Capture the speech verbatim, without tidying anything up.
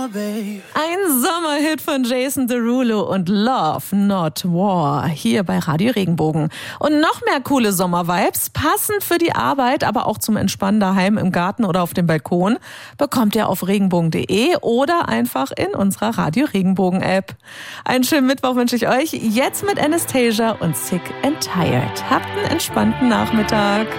Ein Sommerhit von Jason Derulo und Love Not War hier bei Radio Regenbogen. Und noch mehr coole Sommervibes, passend für die Arbeit, aber auch zum Entspannen daheim im Garten oder auf dem Balkon, bekommt ihr auf regenbogen punkt de oder einfach in unserer Radio Regenbogen App. Einen schönen Mittwoch wünsche ich euch, jetzt mit Anastasia und Sick and Tired. Habt einen entspannten Nachmittag.